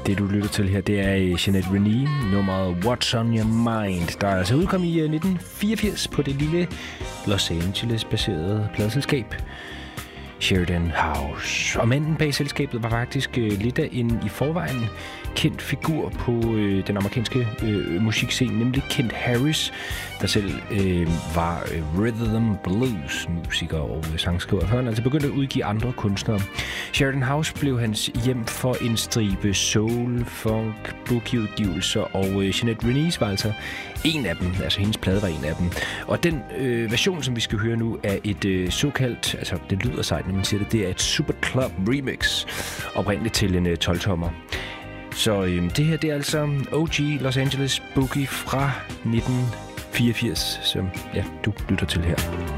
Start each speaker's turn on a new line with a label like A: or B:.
A: Det, du lytter til her, det er Jeanette Renée, nummeret What's On Your Mind, der er altså udkommet i 1984 på det lille Los Angeles-baserede pladeselskab Sheridan House. Og manden bag selskabet var faktisk lidt af en i forvejen kendt figur på den amerikanske musikscene, nemlig Kent Harris, der selv var rhythm blues musiker og sangskriver. Før han altså begyndte at udgive andre kunstnere. Sheridan House blev hans hjem for en stribe soul, funk, boogie-udgivelser, og Jeanette Renée var altså en af dem, altså hendes plade var en af dem. Og den version, som vi skal høre nu, er et såkaldt, altså det lyder sejt, når man siger det, det er et Super Club remix, oprindeligt til en 12-tommer. Så det her, det er altså OG Los Angeles Boogie fra 1984, som ja, du lytter til her.